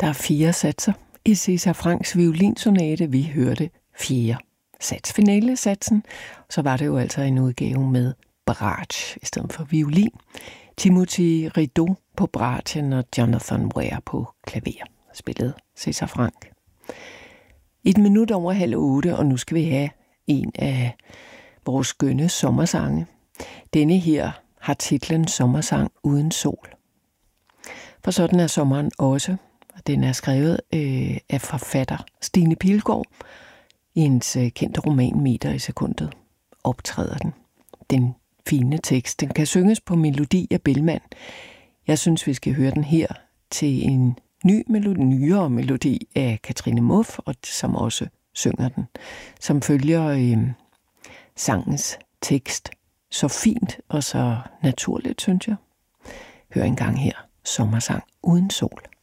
Der er 4 satser i César Franks violinsonate. Vi hørte 4 sats. Finalesatsen, så var det jo altså en udgave med bratsch i stedet for violin. Timothy Rideau på bratschen og Jonathan Ware på klaver. Spillede César Frank. 7:01, og nu skal vi have en af vores skønne sommersange. Denne her har titlen Sommersang uden sol. For sådan er sommeren også. Den er skrevet af forfatter Stine Pilgaard. I hendes kendte roman Meter i sekundet optræder den. Den fine tekst, den kan synges på melodi af Bellman. Jeg synes, vi skal høre den her til en nyere melodi af Katrine Muff, og som også synger den, som følger sangens tekst så fint og så naturligt, synes jeg. Hør engang her, Sommersang uden sol.